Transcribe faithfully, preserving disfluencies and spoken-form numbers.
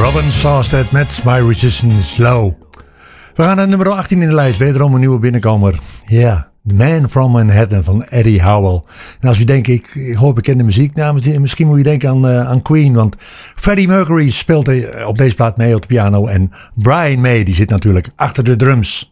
Robin Sawstead met My Resistance Low. We gaan naar nummer achttien in de lijst. Wederom een nieuwe binnenkomer. Ja, yeah, The Man from Manhattan van Eddie Howell. En als u denkt, ik, ik hoor bekende muziek. Nou, misschien moet je denken aan, uh, aan Queen. Want Freddie Mercury speelt op deze plaat mee op de piano. En Brian May, die zit natuurlijk achter de drums.